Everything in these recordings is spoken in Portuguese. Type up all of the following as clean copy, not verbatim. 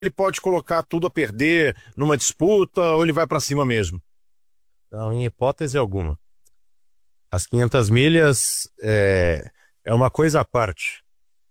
ele pode colocar tudo a perder numa disputa ou ele vai para cima mesmo? Não, em hipótese alguma. As 500 milhas é uma coisa à parte.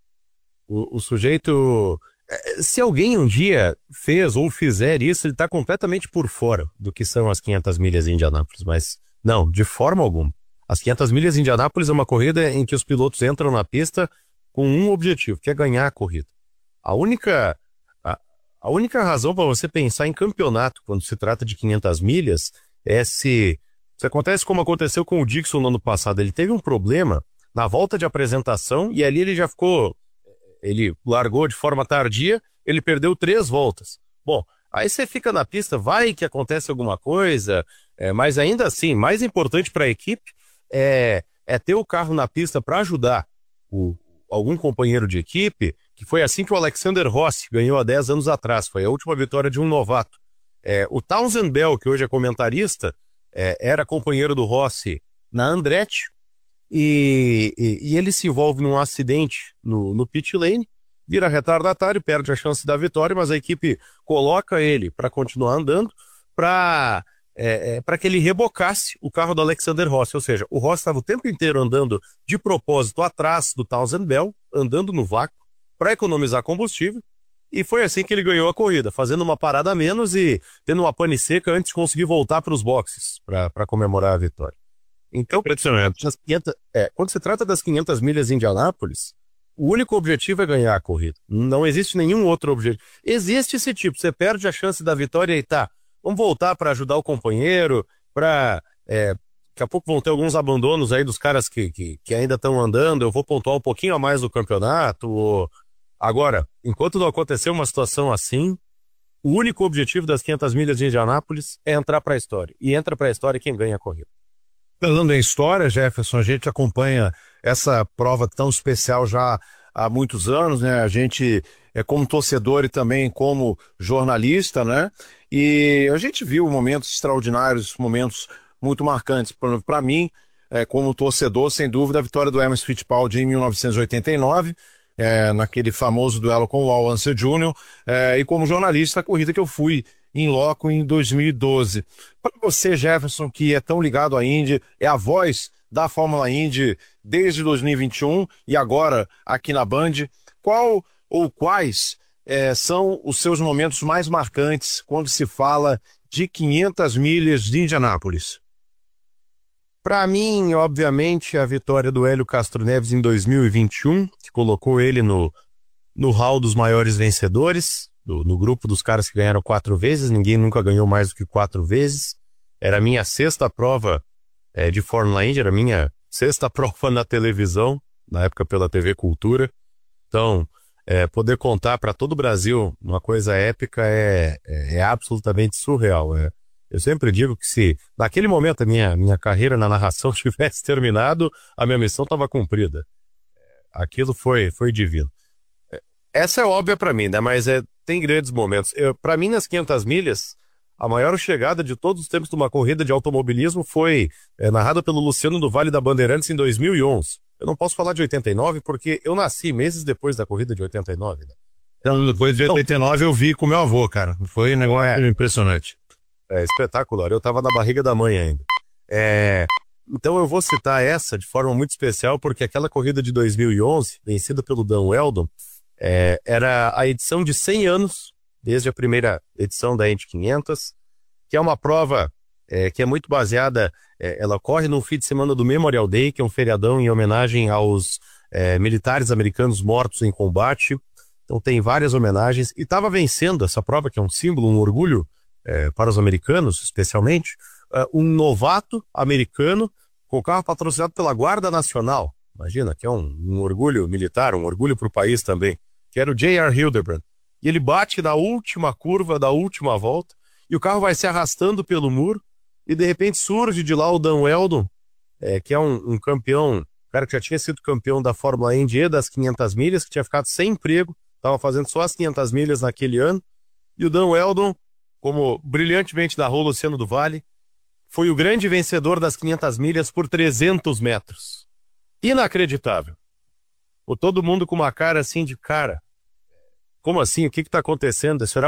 O sujeito, se alguém um dia fez ou fizer isso, ele está completamente por fora do que são as 500 milhas em Indianápolis. Mas não, de forma alguma. As 500 milhas em Indianápolis é uma corrida em que os pilotos entram na pista com um objetivo, que é ganhar a corrida. A única, a única razão para você pensar em campeonato quando se trata de 500 milhas é se acontece como aconteceu com o Dixon no ano passado. Ele teve um problema na volta de apresentação e ali ele já ficou. Ele largou de forma tardia, ele perdeu 3 voltas. Bom, aí você fica na pista, vai que acontece alguma coisa, mas ainda assim, mais importante para a equipe é ter o carro na pista para ajudar algum companheiro de equipe, que foi assim que o Alexander Rossi ganhou há 10 anos atrás, foi a última vitória de um novato. O Townsend Bell, que hoje é comentarista, era companheiro do Rossi na Andretti, e ele se envolve num acidente no pit lane, vira retardatário, perde a chance da vitória, mas a equipe coloca ele para continuar andando, para que ele rebocasse o carro do Alexander Rossi, ou seja, o Rossi estava o tempo inteiro andando de propósito atrás do Townsend Bell, andando no vácuo, para economizar combustível, e foi assim que ele ganhou a corrida, fazendo uma parada a menos e tendo uma pane seca antes de conseguir voltar para os boxes, para comemorar a vitória. Então, Impressionante. quando se trata das 500 milhas em Indianápolis, o único objetivo é ganhar a corrida. Não existe nenhum outro objetivo. Existe esse tipo, você perde a chance da vitória e tá, vamos voltar para ajudar o companheiro, daqui a pouco vão ter alguns abandonos aí dos caras que ainda estão andando, eu vou pontuar um pouquinho a mais no campeonato. Agora, enquanto não acontecer uma situação assim, o único objetivo das 500 milhas de Indianápolis é entrar para a história. E entra para a história quem ganha a corrida. Falando em história, Jefferson, a gente acompanha essa prova tão especial já há muitos anos, né? A gente é como torcedor e também como jornalista, né? E a gente viu momentos extraordinários, momentos muito marcantes. Para mim, como torcedor, sem dúvida, a vitória do Emerson Fittipaldi em 1989, naquele famoso duelo com o Al Unser Jr., e como jornalista, a corrida que eu fui em loco em 2012. Para você, Jefferson, que é tão ligado à Indy, é a voz da Fórmula Indy desde 2021 e agora aqui na Band, qual ou quais são os seus momentos mais marcantes quando se fala de 500 milhas de Indianápolis? Para mim, obviamente, a vitória do Hélio Castro Neves em 2021, que colocou ele no hall dos maiores vencedores, no grupo dos caras que ganharam 4 vezes, ninguém nunca ganhou mais do que 4 vezes. Era a minha 6ª prova de Fórmula Indy, era a minha 6ª prova na televisão, na época pela TV Cultura. Então, poder contar para todo o Brasil uma coisa épica é absolutamente surreal. Eu sempre digo que se naquele momento a minha carreira na narração tivesse terminado, a minha missão estava cumprida. Aquilo foi divino. Essa é óbvia para mim, né? Mas tem grandes momentos. Para mim, nas 500 milhas, a maior chegada de todos os tempos de uma corrida de automobilismo foi narrada pelo Luciano do Vale da Bandeirantes em 2011. Eu não posso falar de 89 porque eu nasci meses depois da corrida de 89. Né? Então, depois de 89 eu vi com meu avô, cara. Foi um negócio impressionante. É espetacular. Eu estava na barriga da mãe ainda. Então eu vou citar essa de forma muito especial porque aquela corrida de 2011, vencida pelo Dan Weldon, era a edição de 100 anos, desde a primeira edição da Indy 500, que é uma prova que é muito baseada, ela ocorre no fim de semana do Memorial Day, que é um feriadão em homenagem aos militares americanos mortos em combate. Então tem várias homenagens, e estava vencendo essa prova, que é um símbolo, um orgulho para os americanos, especialmente, um novato americano com o carro patrocinado pela Guarda Nacional. Imagina, que é um orgulho militar, um orgulho para o país também, que era o J.R. Hildebrand. E ele bate na última curva da última volta, e o carro vai se arrastando pelo muro, e de repente surge de lá o Dan Weldon, que é um campeão, um cara que já tinha sido campeão da Fórmula Indy e das 500 milhas, que tinha ficado sem emprego, estava fazendo só as 500 milhas naquele ano, e o Dan Weldon, como brilhantemente narrou Luciano do Vale, foi o grande vencedor das 500 milhas por 300 metros. Inacreditável. Todo mundo com uma cara assim de cara. Como assim? O que está acontecendo? Isso era